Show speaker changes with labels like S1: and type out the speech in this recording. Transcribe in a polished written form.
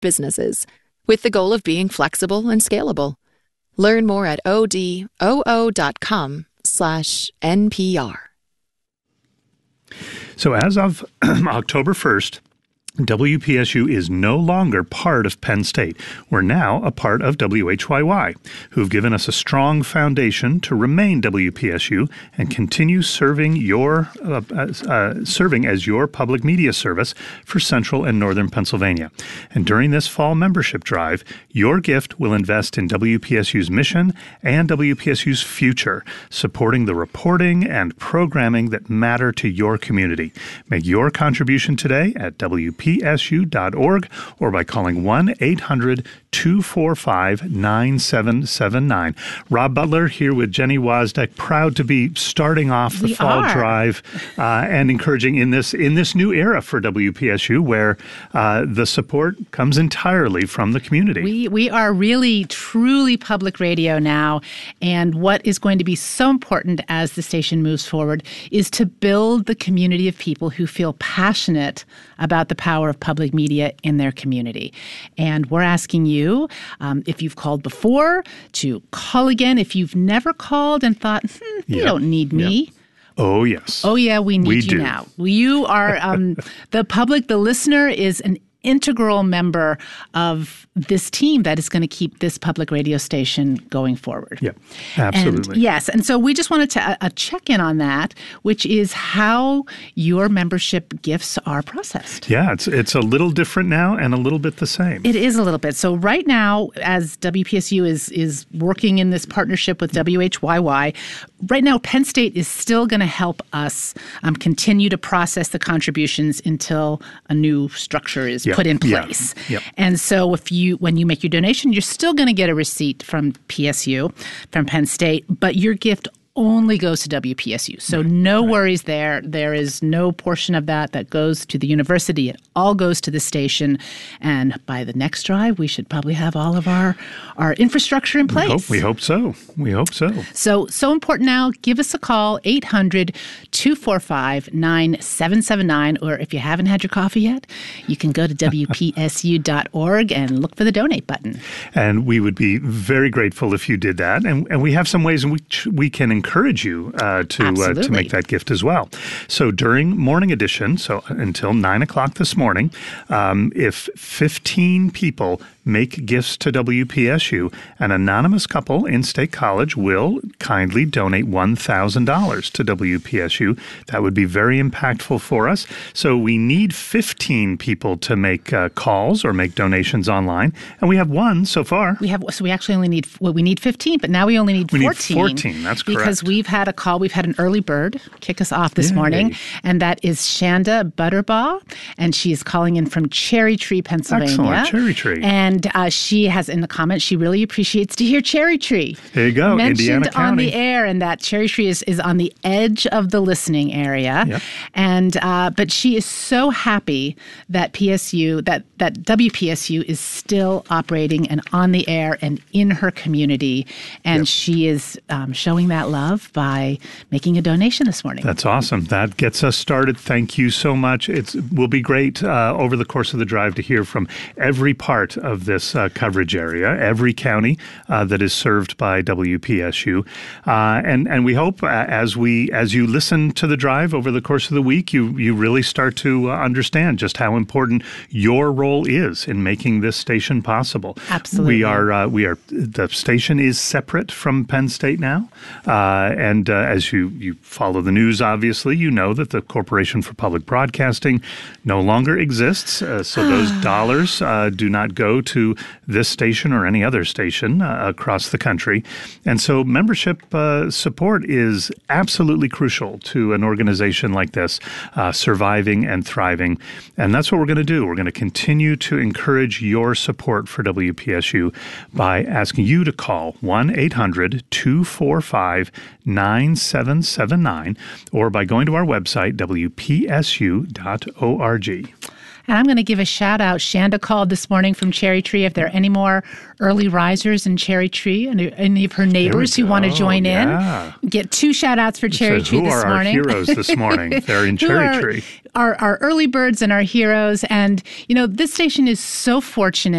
S1: businesses, with the goal of being flexible and scalable. Learn more at odoo.com/NPR.
S2: So as of October 1st, WPSU is no longer part of Penn State. We're now a part of WHYY, who've given us a strong foundation to remain WPSU and continue serving as your public media service for Central and Northern Pennsylvania. And during this fall membership drive, your gift will invest in WPSU's mission and WPSU's future, supporting the reporting and programming that matter to your community. Make your contribution today at WPSU.org or by calling 1-800-245-9779. Rob Butler here with Jenny Wozniak, proud to be starting off the fall drive and encouraging in this new era for WPSU where the support comes entirely from the community.
S3: We are really, truly public radio now, and what is going to be so important as the station moves forward is to build the community of people who feel passionate about the power of public media in their community. And we're asking you, if you've called before, to call again. If you've never called and thought, you don't need me.
S2: Yep. Oh, yes.
S3: Oh, yeah, we need you now. You are the public, the listener is an integral member of this team that is going to keep this public radio station going forward.
S2: Yeah, absolutely.
S3: And so we just wanted to check in on that, which is how your membership gifts are processed.
S2: Yeah, it's a little different now and a little bit the same.
S3: It is a little bit. So right now, as WPSU is working in this partnership with WHYY, right now Penn State is still going to help us continue to process the contributions until a new structure is put in place.
S2: Yep.
S3: And so when you make your donation, you're still going to get a receipt from PSU, from Penn State, but your gift only goes to WPSU. So no worries there. There is no portion of that goes to the university. It all goes to the station. And by the next drive, we should probably have all of our infrastructure in place.
S2: We hope so.
S3: So important now. Give us a call, 800-245-9779. Or if you haven't had your coffee yet, you can go to WPSU.org and look for the donate button.
S2: And we would be very grateful if you did that. And we have some ways in which we can encourage you to make that gift as well. So during morning edition, so until 9 o'clock this morning, if 15 people make gifts to WPSU, an anonymous couple in State College will kindly donate $1,000 to WPSU. That would be very impactful for us. So we need 15 people to make calls or make donations online, and we have one so far.
S3: We actually only need 15, but now we only need 14.
S2: We need 14, that's correct.
S3: Because we've had a call, we've had an early bird kick us off this morning, and that is Shanda Butterbaugh, and she is calling in from Cherry Tree, Pennsylvania.
S2: Excellent, Cherry Tree.
S3: And she has in the comments, she really appreciates to hear Cherry Tree.
S2: There you go,
S3: mentioned
S2: Indiana County.
S3: On the air, and that Cherry Tree is on the edge of the listening area.
S2: Yep.
S3: And but she is so happy that WPSU is still operating and on the air and in her community. And she is showing that love by making a donation this morning.
S2: That's awesome. That gets us started. Thank you so much. It will be great over the course of the drive to hear from every part of this coverage area, every county that is served by WPSU. And we hope as you listen to the drive over the course of the week, you really start to understand just how important your role is in making this station possible.
S3: Absolutely.
S2: The station is separate from Penn State now. And as you follow the news, obviously, you know that the Corporation for Public Broadcasting no longer exists. So those dollars do not go to this station or any other station across the country. And so membership support is absolutely crucial to an organization like this surviving and thriving. And that's what we're going to do. We're going to continue to encourage your support for WPSU by asking you to call 1-800-245-9779 or by going to our website, WPSU.org.
S3: And I'm going to give a shout out. Shanda called this morning from Cherry Tree. If there are any more early risers in Cherry Tree and any of her neighbors who want to join in, get 2 shout outs for Cherry Tree this morning.
S2: Who are our heroes this morning? They're in Cherry Tree.
S3: Our early birds and our heroes. And, this station is so fortunate